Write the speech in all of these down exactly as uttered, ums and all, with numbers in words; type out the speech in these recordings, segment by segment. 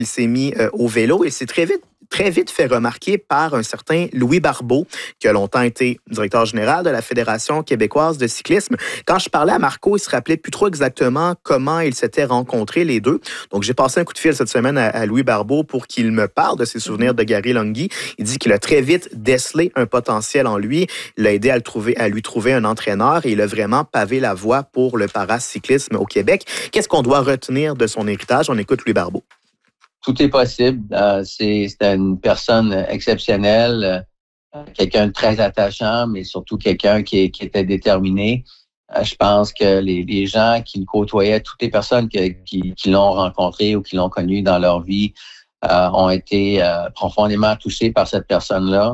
Il s'est mis euh, au vélo et c'est très vite très vite fait remarquer par un certain Louis Barbeau, qui a longtemps été directeur général de la Fédération québécoise de cyclisme. Quand je parlais à Marco, il se rappelait plus trop exactement comment ils s'étaient rencontrés les deux. Donc, j'ai passé un coup de fil cette semaine à, à Louis Barbeau pour qu'il me parle de ses souvenirs de Gary Lungy. Il dit qu'il a très vite décelé un potentiel en lui. Il a aidé à, le trouver, à lui trouver un entraîneur et il a vraiment pavé la voie pour le paracyclisme au Québec. Qu'est-ce qu'on doit retenir de son héritage? On écoute Louis Barbeau. Tout est possible. Euh, c'est, c'est une personne exceptionnelle, euh, quelqu'un de très attachant, mais surtout quelqu'un qui, qui était déterminé. Euh, je pense que les, les gens qui le côtoyaient, toutes les personnes qui, qui, qui l'ont rencontré ou qui l'ont connu dans leur vie, euh, ont été euh, profondément touchés par cette personne-là.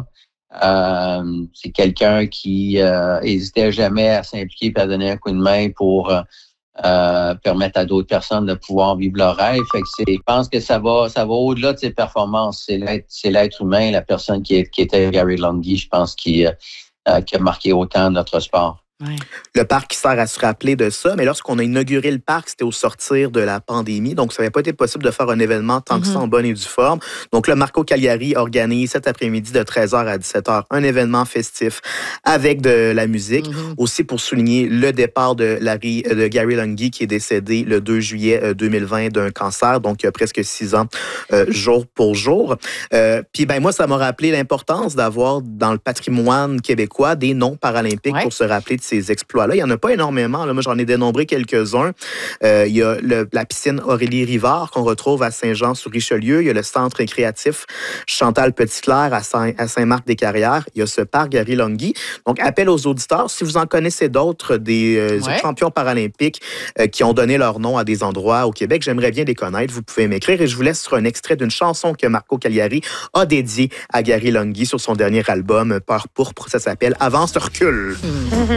Euh, c'est quelqu'un qui euh, hésitait jamais à s'impliquer et à donner un coup de main pour euh, Euh, permettre à d'autres personnes de pouvoir vivre leur rêve. Fait que c'est, je pense que ça va, ça va au-delà de ses performances. C'est l'être, c'est l'être humain, la personne qui, est, qui était Gary Lungy, je pense, qui, euh, qui a marqué autant notre sport. Ouais. Le parc qui sert à se rappeler de ça, mais lorsqu'on a inauguré le parc, c'était au sortir de la pandémie, donc ça n'avait pas été possible de faire un événement tant mm-hmm. que ça en bonne et due forme. Donc là, Marco Cagliari organise cet après-midi de treize heures à dix-sept heures un événement festif avec de la musique, mm-hmm. aussi pour souligner le départ de, Larry, de Gary Lungy qui est décédé le deux juillet deux mille vingt d'un cancer, donc il y a presque six ans, euh, jour pour jour. Euh, Puis ben moi, ça m'a rappelé l'importance d'avoir dans le patrimoine québécois des noms paralympiques ouais. pour se rappeler de ces exploits-là. Il n'y en a pas énormément. Là. Moi, j'en ai dénombré quelques-uns. Euh, il y a le, la piscine Aurélie Rivard qu'on retrouve à Saint-Jean-sur-Richelieu. Il y a le centre récréatif Chantal Petitclerc à, Saint- à Saint-Marc-des-Carrières. Il y a ce parc Gary Lungy. Donc, appel aux auditeurs. Si vous en connaissez d'autres, des euh, ouais. champions paralympiques euh, qui ont donné leur nom à des endroits au Québec, j'aimerais bien les connaître. Vous pouvez m'écrire et je vous laisse sur un extrait d'une chanson que Marco Cagliari a dédiée à Gary Lungy sur son dernier album Peur pourpre. Ça s'appelle Avance recule. Mmh.